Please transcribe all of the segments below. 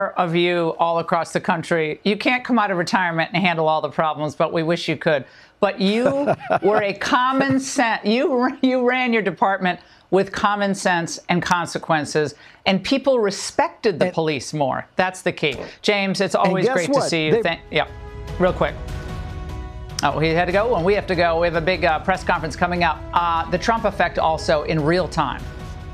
of you all across the country. You can't come out of retirement and handle all the problems, but we wish you could. But you were a common sense. You ran your department with common sense and consequences, and people respected the police more. That's the key. James, it's always great to see you. Yeah, real quick. Oh, he had to go, and we have to go. We have a big press conference coming up. The Trump effect also in real time.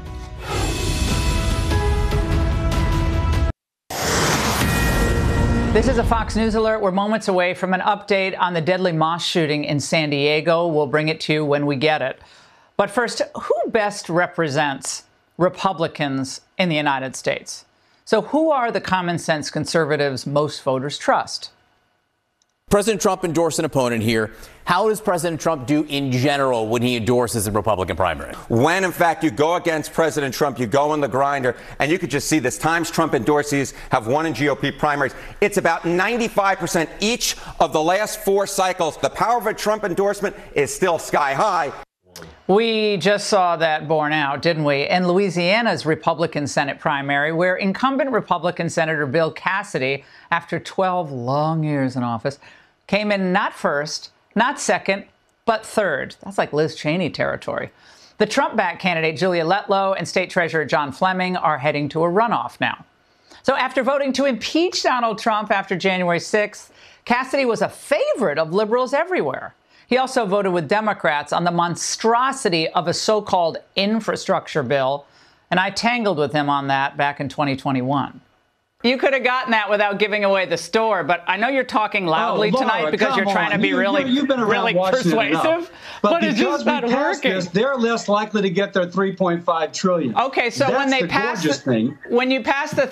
This is a Fox News alert. We're moments away from an update on the deadly mosque shooting in San Diego. We'll bring it to you when we get it. But first, who best represents Republicans in the United States? So who are the common sense conservatives most voters trust? President Trump endorsed an opponent here. How does President Trump do in general when he endorses the Republican primary? When, in fact, you go against President Trump, you go in the grinder, and you could just see this. Times Trump endorsees have won in GOP primaries. It's about 95% each of the last 4 cycles. The power of a Trump endorsement is still sky high. We just saw that borne out, didn't we, in Louisiana's Republican Senate primary, where incumbent Republican Senator Bill Cassidy, after 12 long years in office, came in not first, not second, but third. That's like Liz Cheney territory. The Trump-backed candidate Julia Letlow and State Treasurer John Fleming are heading to a runoff now. So after voting to impeach Donald Trump after January 6th, Cassidy was a favorite of liberals everywhere. He also voted with Democrats on the monstrosity of a so-called infrastructure bill, and I tangled with him on that back in 2021. You could have gotten that without giving away the store, but I know you're talking loudly tonight because you're trying to be really persuasive. But it's just not working. They're less likely to get their $3.5 trillion. Okay, so when they pass when they pass the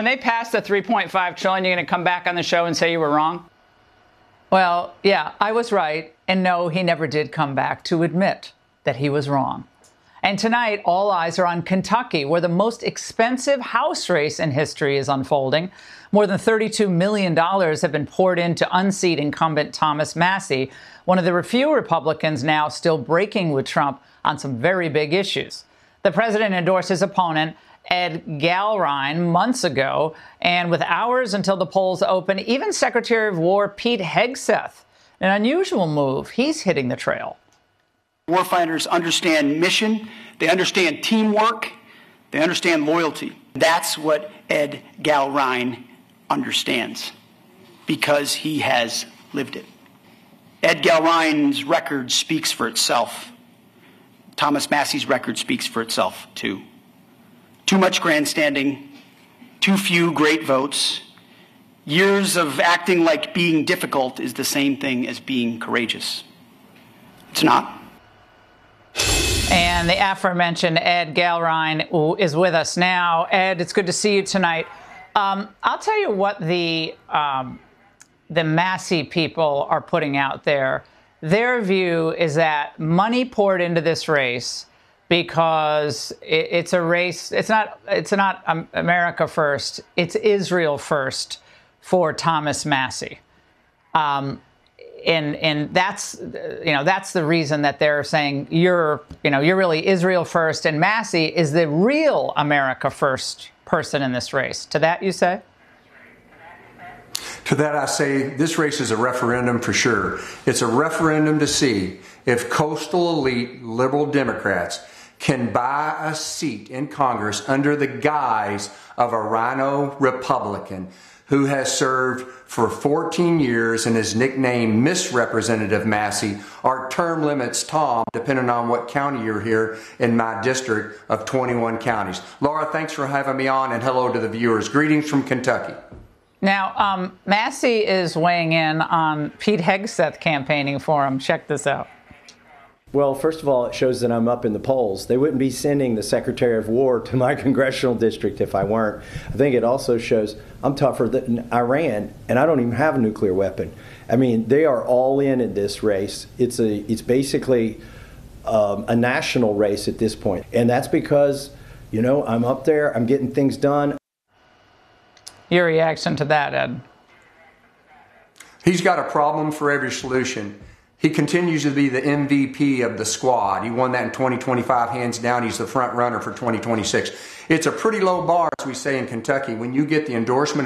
$3.5 trillion, you're going to come back on the show and say you were wrong? Well, yeah, I was right. And no, he never did come back to admit that he was wrong. And tonight, all eyes are on Kentucky, where the most expensive House race in history is unfolding. More than $32 million have been poured in to unseat incumbent Thomas Massie, one of the few Republicans now still breaking with Trump on some very big issues. The president endorsed his opponent, Ed Galrine, months ago, and with hours until the polls open, even Secretary of War Pete Hegseth, an unusual move, he's hitting the trail. Warfighters understand mission, they understand teamwork, they understand loyalty. That's what Ed Galrine understands, because he has lived it. Ed Galrine's record speaks for itself. Thomas Massie's record speaks for itself, too. Too much grandstanding, too few great votes. Years of acting like being difficult is the same thing as being courageous. It's not. And the aforementioned Ed Galrine is with us now. Ed, it's good to see you tonight. I'll tell you what the Massie people are putting out there. Their view is that money poured into this race because it's a race. It's not America first. It's Israel first for Thomas Massie. And that's the reason that they're saying you're really Israel first, and Massie is the real America first person in this race. To that you say? To that I say this race is a referendum for sure. It's a referendum to see if coastal elite liberal Democrats can buy a seat in Congress under the guise of a rhino Republican who has served for 14 years and is nicknamed Misrepresentative Massie, or term limits Tom, depending on what county you're here in my district of 21 counties. Laura, thanks for having me on, and hello to the viewers. Greetings from Kentucky. Now, Massie is weighing in on Pete Hegseth campaigning for him. Check this out. Well, first of all, it shows that I'm up in the polls. They wouldn't be sending the Secretary of War to my congressional district if I weren't. I think it also shows I'm tougher than Iran, and I don't even have a nuclear weapon. I mean, they are all in this race. It's basically a national race at this point, and that's because, I'm up there, I'm getting things done. Your reaction to that, Ed? He's got a problem for every solution. He continues to be the MVP of the squad. He won that in 2025, hands down. He's the front runner for 2026. It's a pretty low bar, as we say in Kentucky, when you get the endorsement